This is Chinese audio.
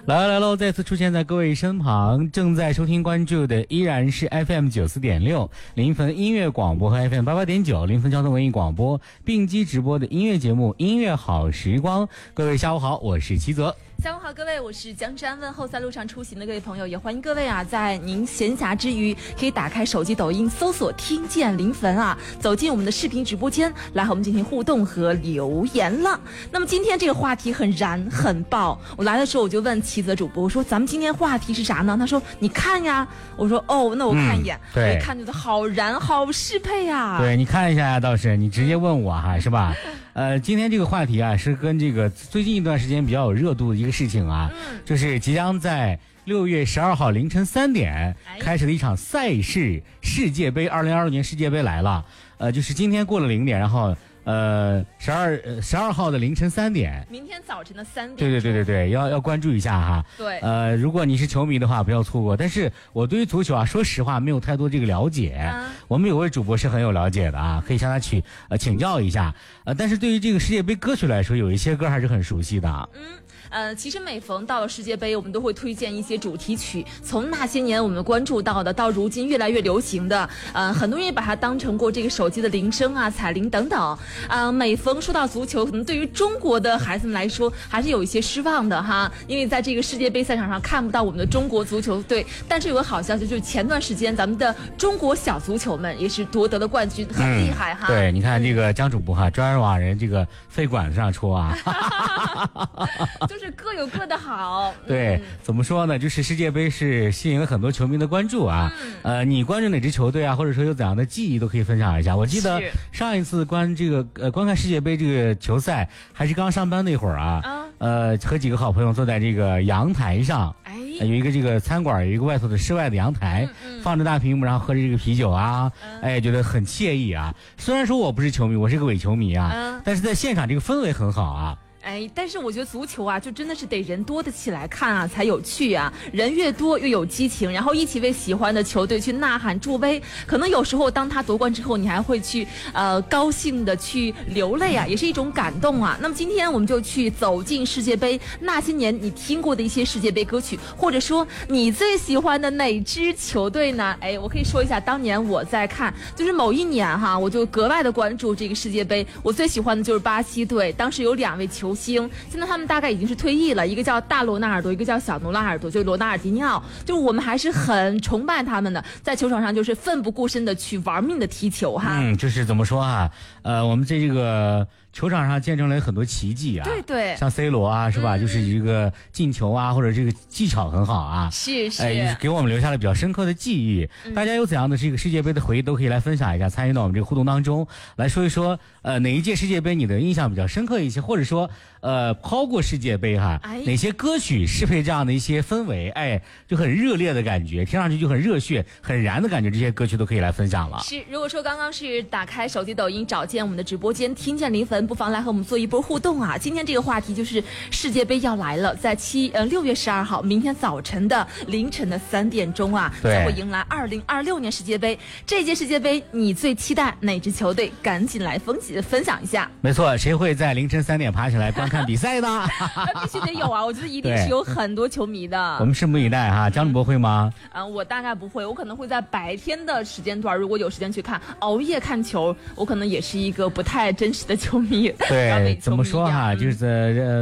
来喽！再次出现在各位身旁，正在收听关注的依然是 FM94.6临汾音乐广播和 FM88.9临汾交通文艺广播并机直播的音乐节目《音乐好时光》。各位下午好，我是齐泽。 下午好，各位，我是江山。问候在路上出行的各位朋友，也欢迎各位啊，在您闲暇之余，可以打开手机抖音，搜索"听见临汾"啊，走进我们的视频直播间，来和我们进行互动和留言了。那么今天这个话题很燃很爆，我来的时候我就问齐泽主播，我说咱们今天话题是啥呢？他说你看呀，我说哦，那我看一眼，我一看觉得好燃，好适配啊。 对，你看一下呀，倒是你直接问我哈，是吧？今天这个话题啊，是跟这个最近一段时间比较有热度的一个事情啊，就是即将在6月12号凌晨3点开始的一场赛事，世界杯2022年世界杯来了。就是今天过了0点，然后12号的凌晨3点， 明天早晨的3点。 对，要关注一下哈。 对， 如果你是球迷的话，不要错过。但是我对于足球啊，说实话没有太多这个了解。我们有位主播是很有了解的啊，可以向他请教一下。但是对于这个世界杯歌曲来说，有一些歌还是很熟悉的。 其实每逢到了世界杯，我们都会推荐一些主题曲，从那些年我们关注到的，到如今越来越流行的，很多人也把它当成过这个手机的铃声啊、彩铃等等。每逢说到足球，可能对于中国的孩子们来说，还是有一些失望的哈，因为在这个世界杯赛场上看不到我们的中国足球队。但是有个好消息，就是前段时间咱们的中国小足球们也是夺得了冠军，很厉害哈。 对，你看这个江主播哈，专儿往人这个肺管子上戳啊。 就是各有各的好。 对，怎么说呢？就是世界杯是吸引了很多球迷的关注啊。你关注哪支球队啊？或者说有怎样的记忆都可以分享一下。我记得上一次观看世界杯这个球赛，还是刚上班那会儿啊。和几个好朋友坐在这个阳台上，有一个这个餐馆，有一个外头的室外的阳台，放着大屏幕，然后喝着这个啤酒啊，觉得很惬意啊。虽然说我不是球迷，我是个伪球迷啊，但是在现场这个氛围很好啊。 但是我觉得足球啊，就真的是得人多的起来看啊，才有趣啊。人越多越有激情，然后一起为喜欢的球队去呐喊助威。可能有时候当他夺冠之后，你还会去高兴的去流泪啊，也是一种感动啊。那么今天我们就去走进世界杯那些年你听过的一些世界杯歌曲，或者说你最喜欢的哪支球队呢？我可以说一下，当年我在看，就是某一年哈，我就格外的关注这个世界杯。我最喜欢的就是巴西队，当时有2位球星，现在他们大概已经是退役了，一个叫大罗纳尔多，一个叫小罗纳尔多，就是罗纳尔迪尼奥。就是我们还是很崇拜他们的，在球场上就是奋不顾身的去玩命的踢球哈。 就是怎么说啊？我们在这个球场上见证了很多奇迹啊。 对， 像 C 罗啊，是吧？就是一个进球啊，或者这个技巧很好啊。 是。 给我们留下了比较深刻的记忆。大家有怎样的这个世界杯的回忆，都可以来分享一下，参与到我们这个互动当中，来说一说哪一届世界杯你的印象比较深刻一些，或者说抛过世界杯哈，哪些歌曲适配这样的一些氛围，就很热烈的感觉，听上去就很热血、很燃的感觉，这些歌曲都可以来分享了。 是，如果说刚刚是打开手机抖音找见我们的直播间，听见临汾，不妨来和我们做一波互动啊！今天这个话题就是世界杯要来了，在6月12号明天早晨的凌晨的3点钟啊，将会迎来2026年世界杯。这届世界杯你最期待哪支球队？赶紧来分享一下。 没错，谁会在凌晨3点爬起来观看比赛呢？ 必须得有啊！我觉得一定是有很多球迷的。 我们拭目以待哈。江主播会吗？ 我大概不会，我可能会在白天的时间段，如果有时间去看，熬夜看球，我可能也是一个不太真实的球迷。 对，怎么说哈？就是